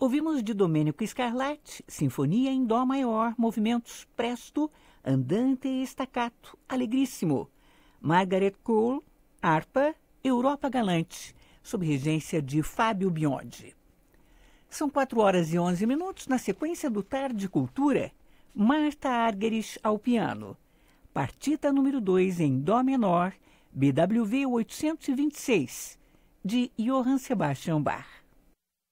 Ouvimos de Domênico Scarlatti, Sinfonia em Dó maior, movimentos presto, andante e staccato, alegríssimo. Margaret Cole, harpa, Europa Galante, sob regência de Fábio Biondi. São 4h11, na sequência do Tarde Cultura, Marta Argerich ao piano. Partita número 2 em Dó menor, BWV 826, de Johann Sebastian Bach.